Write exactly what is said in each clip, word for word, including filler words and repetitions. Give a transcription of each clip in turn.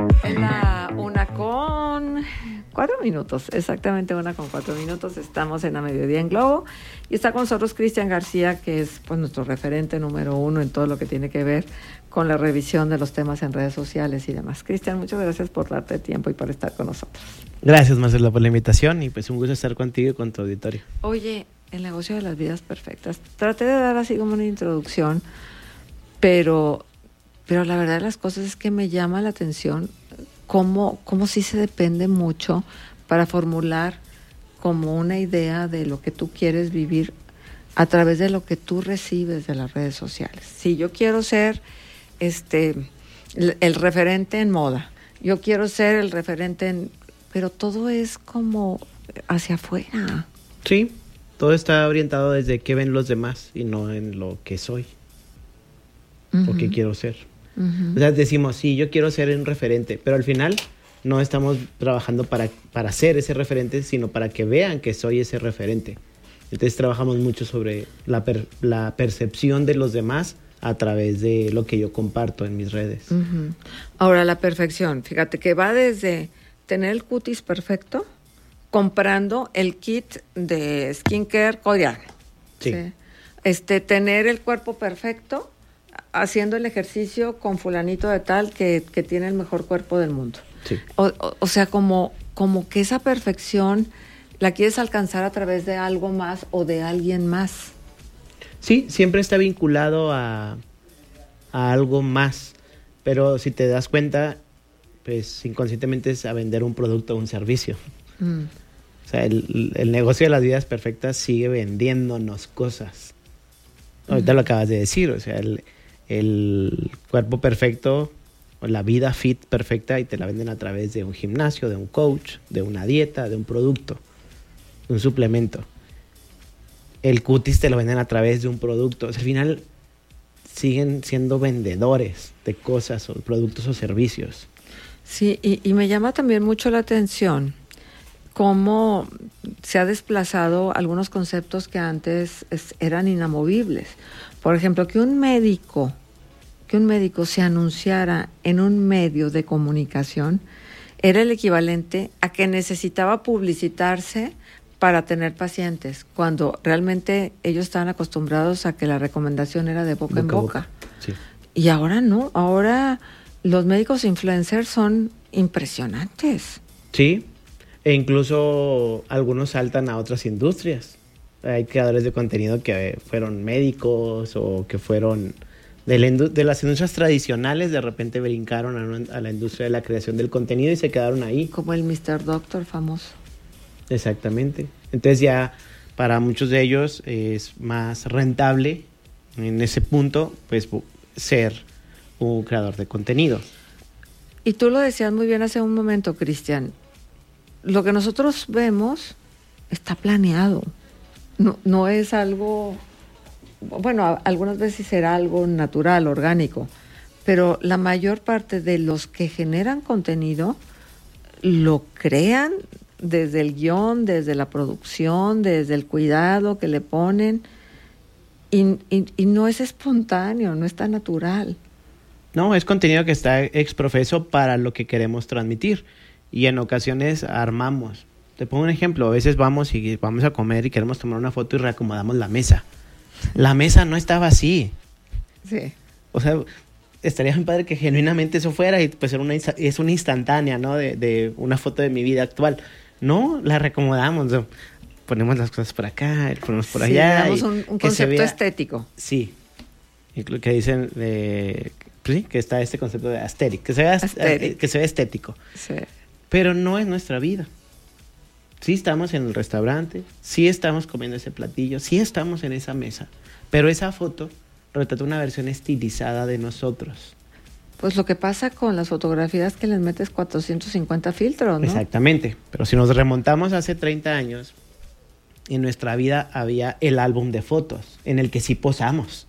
Es la una con cuatro minutos, exactamente una con cuatro minutos. Estamos en A Mediodía en Globo y está con nosotros Cristian García, que es pues nuestro referente número uno en todo lo que tiene que ver con la revisión de los temas en redes sociales y demás. Cristian, muchas gracias por darte tiempo y por estar con nosotros. Gracias, Marcela, por la invitación y pues un gusto estar contigo y con tu auditorio. Oye, el negocio de las vidas perfectas. Traté de dar así como una introducción, pero, pero la verdad de las cosas es que me llama la atención cómo, cómo sí se depende mucho para formular como una idea de lo que tú quieres vivir a través de lo que tú recibes de las redes sociales. Si yo quiero ser este el, el referente en moda, yo quiero ser el referente en... pero todo es como hacia afuera. Sí, todo está orientado desde qué ven los demás y no en lo que soy uh-huh. o qué quiero ser. Uh-huh. O sea, decimos, sí, yo quiero ser un referente, pero al final no estamos trabajando para, para ser ese referente, sino para que vean que soy ese referente. Entonces trabajamos mucho sobre la, per, la percepción de los demás a través de lo que yo comparto en mis redes. Uh-huh. Ahora, la perfección, fíjate que va desde tener el cutis perfecto, comprando el kit de skincare Kodiak. Sí. ¿Sí? Este, tener el cuerpo perfecto, haciendo el ejercicio con fulanito de tal que, que tiene el mejor cuerpo del mundo. Sí. O, o, o sea, como, como que esa perfección la quieres alcanzar a través de algo más o de alguien más. Sí, siempre está vinculado a, a algo más, pero si te das cuenta, pues inconscientemente es a vender un producto o un servicio. Mm. O sea, el, el negocio de las vidas perfectas sigue vendiéndonos cosas. Ahorita mm. lo acabas de decir, o sea, el, el cuerpo perfecto o la vida fit perfecta y te la venden a través de un gimnasio, de un coach, de una dieta, de un producto, de un suplemento. El cutis te lo venden a través de un producto. O sea, al final siguen siendo vendedores de cosas o productos o servicios. Sí, y, y me llama también mucho la atención cómo se ha desplazado algunos conceptos que antes es, eran inamovibles. Por ejemplo, que un médico, que un médico se anunciara en un medio de comunicación era el equivalente a que necesitaba publicitarse para tener pacientes, cuando realmente ellos estaban acostumbrados a que la recomendación era de boca, boca en boca. boca. Sí. Y ahora no, ahora los médicos influencers son impresionantes. Sí, e incluso algunos saltan a otras industrias. Hay creadores de contenido que fueron médicos o que fueron de, la indu- de las industrias tradicionales, de repente brincaron a, una, a la industria de la creación del contenido y se quedaron ahí. Como el mister Doctor famoso. Exactamente. Entonces ya para muchos de ellos es más rentable en ese punto, pues ser un creador de contenido. Y tú lo decías muy bien hace un momento, Cristian. Lo que nosotros vemos está planeado. No, no es algo, bueno, algunas veces será algo natural, orgánico, pero la mayor parte de los que generan contenido lo crean desde el guión, desde la producción, desde el cuidado que le ponen, y, y, y no es espontáneo, no es tan natural. No, es contenido que está exprofeso para lo que queremos transmitir, y en ocasiones armamos. Te pongo un ejemplo, a veces vamos y vamos a comer y queremos tomar una foto y reacomodamos la mesa. La mesa no estaba así. Sí. O sea, estaría muy padre que genuinamente eso fuera y pues era una, es una instantánea, ¿no? De, de una foto de mi vida actual. No, la reacomodamos, ¿no? Ponemos las cosas por acá, ponemos por sí, allá. Sí, un, un concepto vea, estético. Sí. Que dicen, eh, pues sí, que está este concepto de aesthetic, que se vea, aesthetic. que se vea estético. Sí. Pero no es nuestra vida. Sí estamos en el restaurante, sí estamos comiendo ese platillo, sí estamos en esa mesa, pero esa foto retrata una versión estilizada de nosotros. Pues lo que pasa con las fotografías que les metes cuatrocientos cincuenta filtros, ¿no? Exactamente, pero si nos remontamos hace treinta años, en nuestra vida había el álbum de fotos, en el que sí posamos.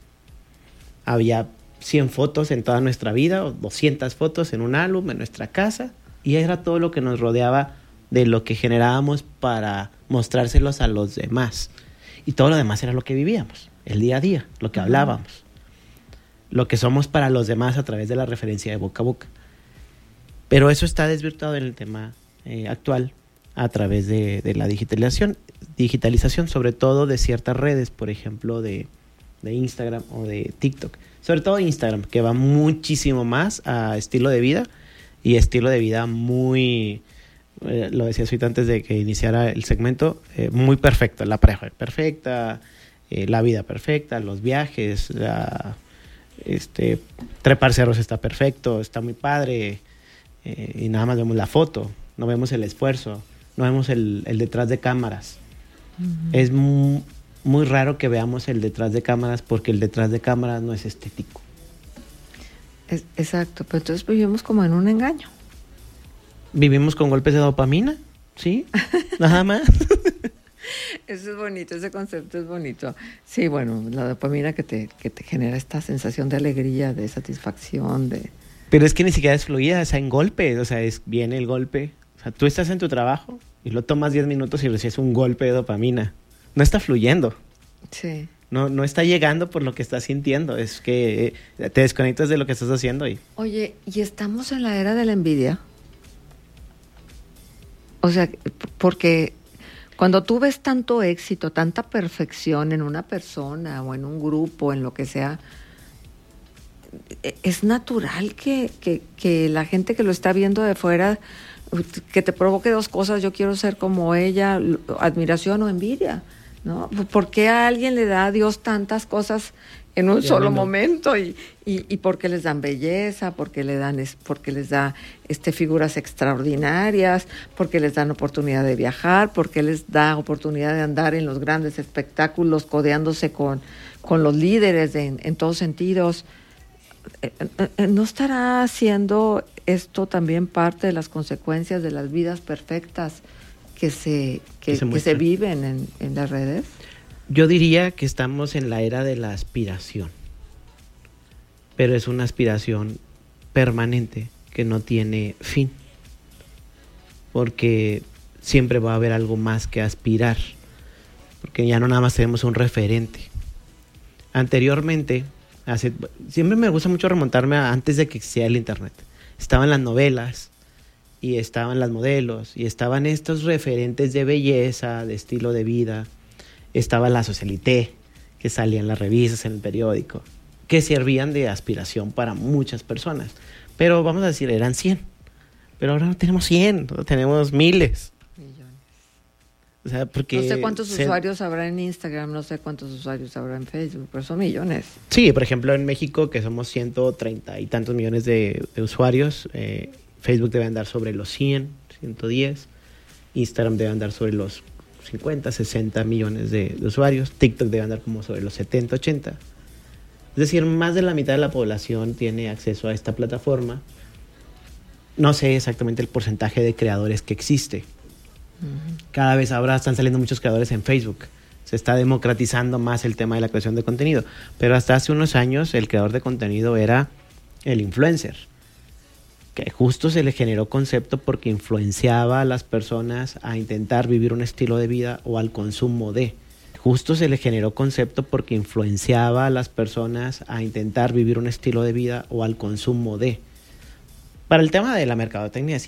Había cien fotos en toda nuestra vida, o doscientas fotos en un álbum, en nuestra casa, y era todo lo que nos rodeaba de lo que generábamos para mostrárselos a los demás. Y todo lo demás era lo que vivíamos, el día a día, lo que uh-huh. hablábamos. Lo que somos para los demás a través de la referencia de boca a boca. Pero eso está desvirtuado en el tema eh, actual a través de, de la digitalización, digitalización, sobre todo de ciertas redes, por ejemplo, de, de Instagram o de TikTok. Sobre todo Instagram, que va muchísimo más a estilo de vida y estilo de vida muy, eh, lo decía ahorita antes de que iniciara el segmento, eh, muy perfecto, la pareja perfecta, eh, la vida perfecta, los viajes, la, este, trepar cerros está perfecto, está muy padre, eh, y nada más vemos la foto, no vemos el esfuerzo, no vemos el, el detrás de cámaras. Uh-huh. Es muy, muy raro que veamos el detrás de cámaras porque el detrás de cámaras no es estético. Es, exacto, pero entonces vivimos como en un engaño. Vivimos con golpes de dopamina, ¿sí? Nada más. Eso es bonito, ese concepto es bonito. Sí, bueno, la dopamina que te, que te genera esta sensación de alegría, de satisfacción, de... Pero es que ni siquiera es fluida, o sea, en golpe, o sea, es, viene el golpe. O sea, tú estás en tu trabajo y lo tomas diez minutos y recibes un golpe de dopamina. No está fluyendo. Sí. No, no está llegando por lo que estás sintiendo. Es que eh, te desconectas de lo que estás haciendo. Y... Oye, ¿y estamos en la era de la envidia? O sea, porque cuando tú ves tanto éxito, tanta perfección en una persona o en un grupo, en lo que sea, es natural que, que, que la gente que lo está viendo de fuera, que te provoque dos cosas: yo quiero ser como ella, admiración o envidia, ¿no? ¿Por qué a alguien le da a Dios tantas cosas en un sí, solo no. momento? Y, y, y porque les dan belleza, porque le dan es, porque les da este figuras extraordinarias, porque les dan oportunidad de viajar, porque les da oportunidad de andar en los grandes espectáculos codeándose con, con los líderes de, en, en todos sentidos. ¿No estará siendo esto también parte de las consecuencias de las vidas perfectas que se, que, que se, que se viven en, en las redes? Yo diría que estamos en la era de la aspiración, pero es una aspiración permanente que no tiene fin, porque siempre va a haber algo más que aspirar, porque ya no nada más tenemos un referente. Anteriormente, hace, siempre me gusta mucho remontarme a antes de que existiera el internet. Estaban las novelas, y estaban las modelos, y estaban estos referentes de belleza, de estilo de vida. Estaba la socialité, que salía en las revistas, en el periódico, que servían de aspiración para muchas personas. Pero vamos a decir, eran cien. Pero ahora no tenemos cien, no tenemos miles. Millones. O sea, porque no sé cuántos se... usuarios habrá en Instagram, no sé cuántos usuarios habrá en Facebook, pero son millones. Sí, por ejemplo, en México, que somos ciento treinta y tantos millones de, de usuarios, eh, Facebook debe andar sobre los cien, ciento diez. Instagram debe andar sobre los cincuenta, sesenta millones de, de usuarios. TikTok debe andar como sobre los setenta, ochenta. Es decir, más de la mitad de la población tiene acceso a esta plataforma. No sé exactamente el porcentaje de creadores que existe. Uh-huh. Cada vez ahora están saliendo muchos creadores en Facebook. Se está democratizando más el tema de la creación de contenido. Pero hasta hace unos años el creador de contenido era el influencer, que justo se le generó concepto porque influenciaba a las personas a intentar vivir un estilo de vida o al consumo de. Justo se le generó concepto porque influenciaba a las personas a intentar vivir un estilo de vida o al consumo de. Para el tema de la mercadotecnia